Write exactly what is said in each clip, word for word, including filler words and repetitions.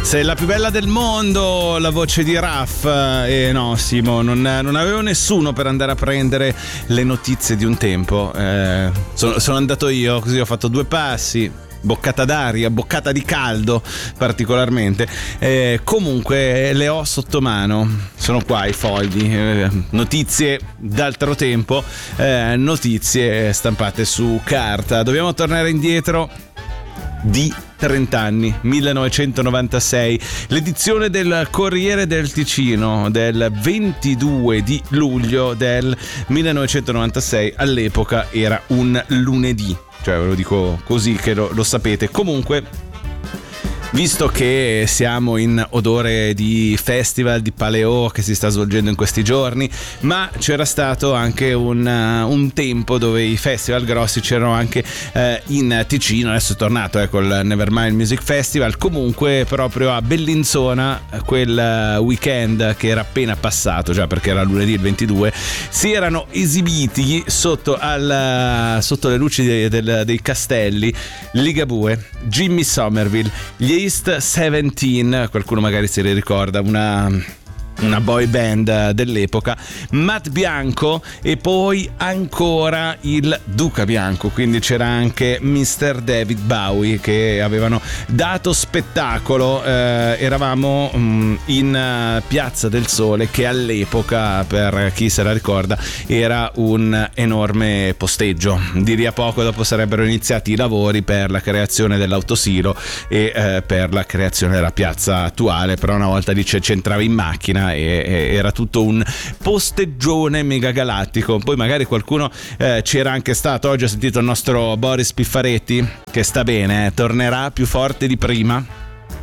Sei la più bella del mondo, la voce di Raff. E eh, no, Simo, non, non avevo nessuno per andare a prendere le notizie di un tempo. Eh, sono, sono andato io, così ho fatto due passi. Boccata d'aria, boccata di caldo particolarmente. Eh, comunque le ho sotto mano. Sono qua i fogli. Eh, notizie d'altro tempo, eh, notizie stampate su carta. Dobbiamo tornare indietro di trenta anni, millenovecentonovantasei, l'edizione del Corriere del Ticino del ventidue di luglio del millenovecentonovantasei, all'epoca era un lunedì, cioè ve lo dico così che lo, lo sapete. Comunque, visto che siamo in odore di festival di paleo che si sta svolgendo in questi giorni, ma c'era stato anche un, uh, un tempo dove i festival grossi c'erano anche uh, in Ticino. Adesso è tornato ecco il Nevermind Music Festival. Comunque proprio a Bellinzona, quel uh, weekend che era appena passato, già perché era lunedì il ventidue, si erano esibiti sotto, al, uh, sotto le luci dei, del, dei castelli Ligabue, Jimmy Somerville, gli East Seventeen, qualcuno magari se li ricorda, una una boy band dell'epoca, Matt Bianco e poi ancora il Duca Bianco, quindi c'era anche mister David Bowie che avevano dato spettacolo. Eh, eravamo mh, in Piazza del Sole, che all'epoca, per chi se la ricorda, era un enorme posteggio. Di lì a poco dopo sarebbero iniziati i lavori per la creazione dell'autosilo e eh, per la creazione della piazza attuale, però una volta lì ci entravi in macchina e era tutto un posteggione mega galattico. Poi magari qualcuno eh, c'era anche stato. Oggi ho sentito il nostro Boris Piffaretti che sta bene, eh, tornerà più forte di prima.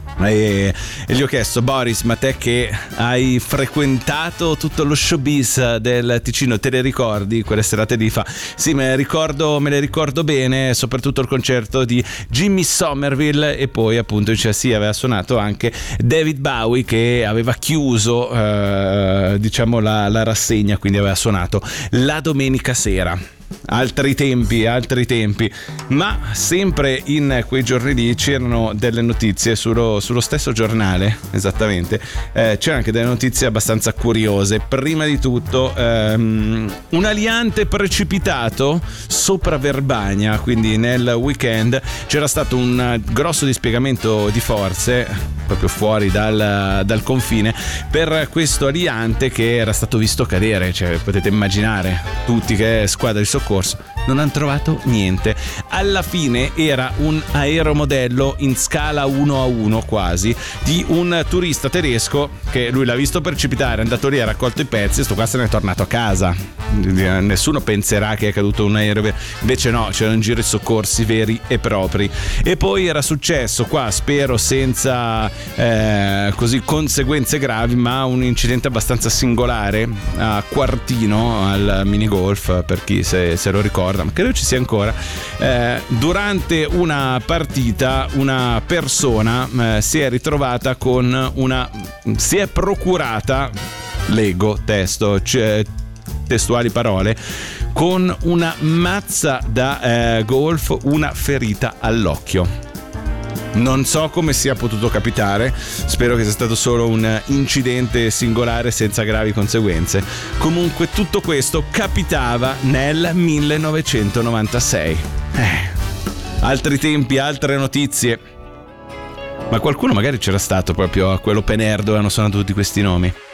E, e gli ho chiesto: Boris, ma te che hai frequentato tutto lo showbiz del Ticino, te le ricordi quelle serate lì? Fa sì, me le ricordo, me le ricordo bene, soprattutto il concerto di Jimmy Somerville. E poi appunto dice sì, aveva suonato anche David Bowie, che aveva chiuso eh, diciamo la, la rassegna, quindi aveva suonato la domenica sera. Altri tempi, altri tempi. Ma sempre in quei giorni lì c'erano delle notizie sullo, sullo stesso giornale, esattamente. Eh, c'erano anche delle notizie abbastanza curiose. Prima di tutto ehm, un aliante precipitato sopra Verbania, quindi nel weekend c'era stato un grosso dispiegamento di forze proprio fuori dal, dal confine per questo aliante che era stato visto cadere. Cioè, potete immaginare, tutti che squadra di soccorso non hanno trovato niente. Alla fine era un aeromodello in scala uno a uno quasi di un turista tedesco che lui l'ha visto precipitare, è andato lì, ha raccolto i pezzi e sto qua se ne è tornato a casa. Nessuno penserà che è caduto un aereo, invece no, c'erano in giro i soccorsi veri e propri. E poi era successo qua, spero senza eh, così conseguenze gravi, ma un incidente abbastanza singolare a Quartino al minigolf, per chi se, se lo ricorda, ma credo ci sia ancora. Eh, durante una partita una persona eh, si è ritrovata con una si è procurata, leggo testo, cioè, testuali parole, con una mazza da eh, golf una ferita all'occhio. Non so come sia potuto capitare, spero che sia stato solo un incidente singolare senza gravi conseguenze. Comunque tutto questo capitava nel millenovecentonovantasei. Eh, altri tempi, altre notizie. Ma qualcuno magari c'era stato proprio a quell'open air dove hanno suonato tutti questi nomi.